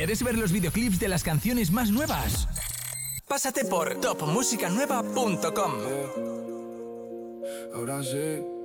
¿Quieres ver los videoclips de las canciones más nuevas? Pásate por topmusicanueva.com. Ahora sí.